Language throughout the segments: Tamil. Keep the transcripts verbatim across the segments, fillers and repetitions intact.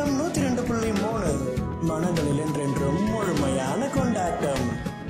எஃப்எம் நூத்தி ரெண்டு புள்ளி மூணு மனங்களில் என்றென்றும் முழுமையான கொண்டாட்டம்.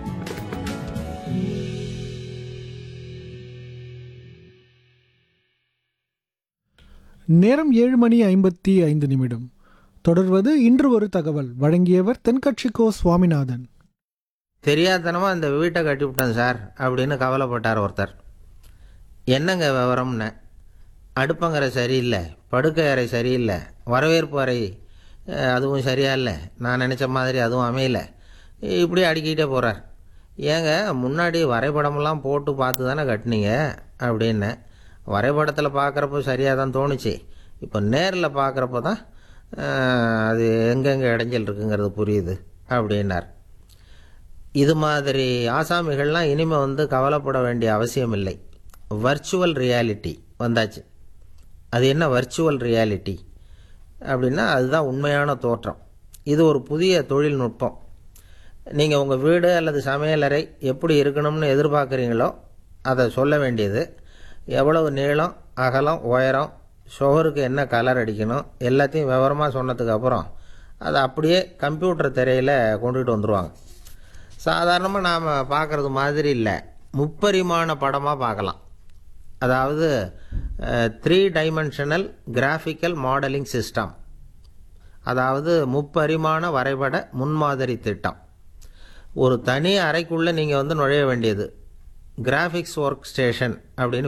நேரம் ஏழு மணி ஐம்பத்தி ஐந்து நிமிடம். தொடர்வது இன்று ஒரு தகவல். வழங்கியவர் தென்கட்சிக்கோ சுவாமிநாதன். தெரியாதனமாக இந்த வீட்டை கட்டிவிட்டேன் சார் அப்படின்னு கவலைப்பட்டார் ஒருத்தர். என்னங்க விவரம்னு. அடுப்பங்கரை சரியில்லை, படுக்கை அறை சரியில்லை, வரவேற்பு அறை அதுவும் சரியா இல்லை, நான் நினச்ச மாதிரி அதுவும் அமையலை, இப்படி அடிக்கிட்டே போகிறார். ஏங்க முன்னாடி வரைபடமெல்லாம் போட்டு பார்த்து தானே கட்டினீங்க அப்படின்னு. வரைபடத்தில் பார்க்குறப்போ சரியாக தான் தோணுச்சு, இப்போ நேரில் பார்க்குறப்போ தான் அது எங்கெங்கே இடைஞ்சல் இருக்குங்கிறது புரியுது அப்படின்னார். இது மாதிரி ஆசாமிகள்லாம் இனிமேல் வந்து கவலைப்பட வேண்டிய அவசியம் இல்லை. வர்ச்சுவல் ரியாலிட்டி வந்தாச்சு. அது என்ன வர்ச்சுவல் ரியாலிட்டி அப்படின்னா அதுதான் உண்மையான தோற்றம். இது ஒரு புதிய தொழில்நுட்பம். நீங்கள் உங்கள் வீடு அல்லது சமையலறை எப்படி இருக்கணும்னு எதிர்பார்க்குறீங்களோ அதை சொல்ல வேண்டியது. எவ்வளவு நீளம், அகலம், உயரம், சுவருக்கு என்ன கலர் அடிக்கணும் எல்லாத்தையும் விவரமாக சொன்னதுக்கப்புறம் அதை அப்படியே கம்ப்யூட்டர் திரையில் கொண்டுகிட்டு வந்துடுவாங்க. சாதாரணமாக நாம் பார்க்குறது மாதிரி இல்லை, முப்பரிமாண படமாக பார்க்கலாம். அதாவது three dimensional graphical modelling system, அதாவது முப்பரிமாண வரைபட முன்மாதிரி திட்டம். ஒரு தனி அறைக்குள்ளே நீங்கள் வந்து நுழைய வேண்டியது. கிராஃபிக்ஸ் ஒர்க் ஸ்டேஷன் அப்படின்னு